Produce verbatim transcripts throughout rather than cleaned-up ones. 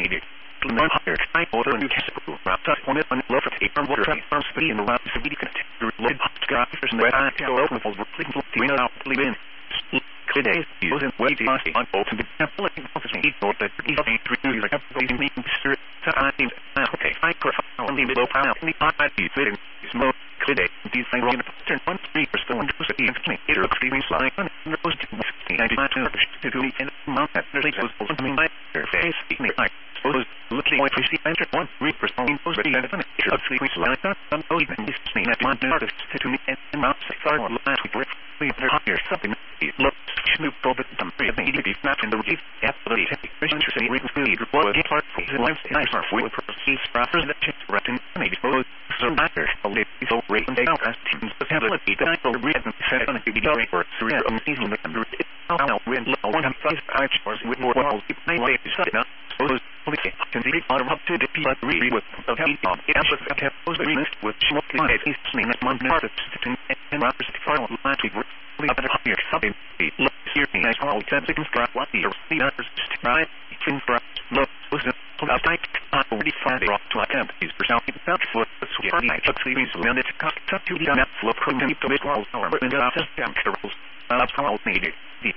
needed. One higher, I order a new cast of wrapped up on it on low for tape from water from speed in the lab to be connected to lead sky for some red eye to open with all clean clean out leave in. Today, using way to ask on both to be applying office need or that he's going to use like a going to spirit. So I think, okay, I could have only below pound in the I D fitting smoke today. These things are turn one three for still into the explain. It looks even like on those to ninety nine to do it in a month that really was I mean, my face, I suppose, looking like we see enter one three for some those ready and finish. Of sleeping like that, some even this mean that one artist to me and mouth far last week. We are here something. Look, Snoop Dogg, some three of the idiot not in the reef. Absolutely, interesting. We can really was a part of his life. Nice are for proceeds process that checks written. Maybe both so matter. Only so great and they out as teams the ability that I will read and set on a big story for three of season with under it. I'll win one of five five scores with more walls. I way to set up. Suppose police can be on up to the people read with a heavy bomb. It was a kept was released with smoke like it's mean that one artist sitting and rappers to file last week. Better here something. Look here, nice all ten seconds for what the others right. Fin for look was about tight. Already Friday rock to attempt is for South South foot. So far, I took the reason when it cost to be done at slow from the to make walls or when the office cameras. That's how it's needed.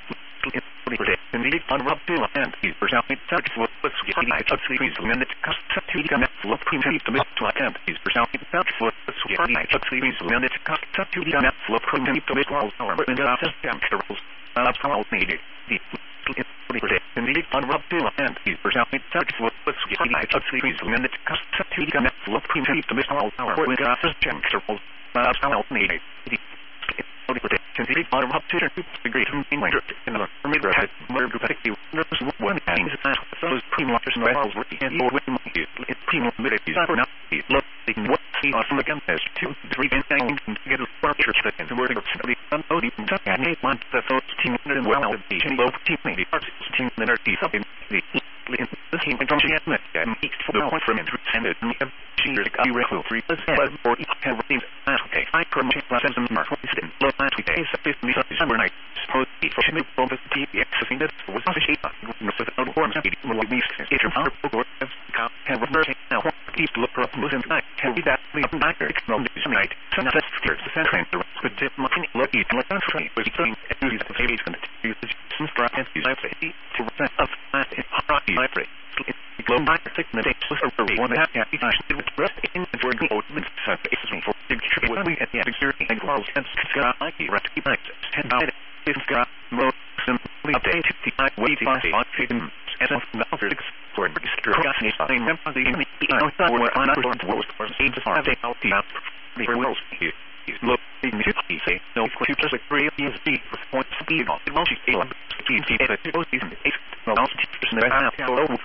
And the on Rob two and he's for South South foot. I took the reason when it cost to be done at slow from the to make to attempt is for South South foot. So far, I took the reason when it cost to be done at slow from the to make walls or when the office cameras. That's how it's needed. And the on Rob two and he's for South South foot. I took the reason when it cost to be done at slow from the to make walls or when the office cameras. That's how it's needed. Consider on Rob two the great English in the Bermuda had more dramatically one thing is that those pre-launchers and rivals were and more when you it's pre-military for now look what see on from the gun test two three and things to get a structure and the word of simply unloading and eight months the first team and well the low team maybe team and are something the the team from the admit and makes for the point from it and it she is a real three but for have things okay I could check that some mark look last week is fifty December night suppose the for me from the T V accessing that was not a shape with no forms of the least it's a power or have reversed now keep look up listen tonight can be that leave back there from this night so now that's clear the center and the with tip much look eat like that train was saying and use the baby's going to use some strap and use I say to represent of that in hockey I pray blown back the six minutes was a very one that happy I should with rest in the word the old minutes so it's me for big trip when we at the exterior and close and sky like the rest of ten out is got more simply updated the way to find on freedom as of the other for register gas I remember the enemy I thought we were on our world for ages are they out the up the world here is look in the city say no two plus a three is the point speed on the multi scale speed the both these eight no also teachers and I have